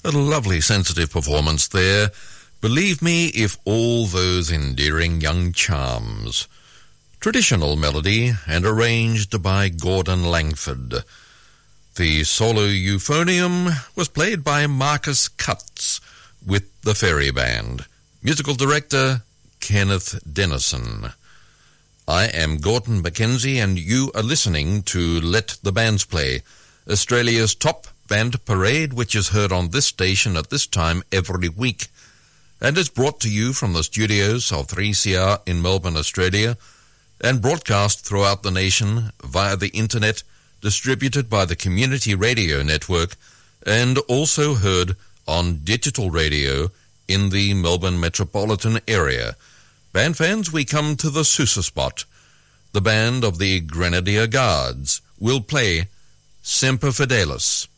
A lovely, sensitive performance there. Believe Me If All Those Endearing Young Charms. Traditional melody and arranged by Gordon Langford. The solo euphonium was played by Marcus Cutts with the Ferry Band. Musical director, Kenneth Dennison. I am Gordon Mackenzie, and you are listening to Let the Bands Play, Australia's top band parade, which is heard on this station at this time every week, and is brought to you from the studios of 3CR in Melbourne, Australia, and broadcast throughout the nation via the internet, distributed by the Community Radio Network, and also heard on digital radio in the Melbourne metropolitan area. Band fans, we come to the Sousa spot. The band of the Grenadier Guards will play Semper Fidelis.